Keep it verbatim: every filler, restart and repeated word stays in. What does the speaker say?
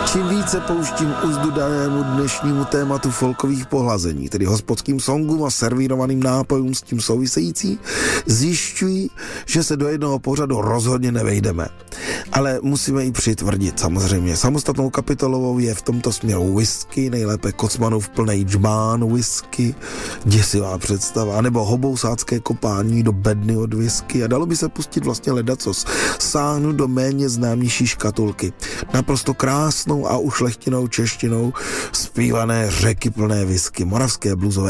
Čím více pouštím uzdu danému dnešnímu tématu folkových pohlazení, tedy hospodským songům a servírovaným nápojům s tím související, zjišťuji, že se do jednoho pořadu rozhodně nevejdeme. Ale musíme ji přitvrdit samozřejmě. Samostatnou kapitolovou je v tomto směru whisky, nejlépe Kocmanův plnej džbán whisky, děsivá představa, nebo hobousácké kopání do bedny od whisky a dalo by se pustit vlastně ledacos. Sáhnu do méně známější škatulky. Naprosto krásnou a ušlechtinou češtinou zpívané řeky plné whisky, moravské bluzové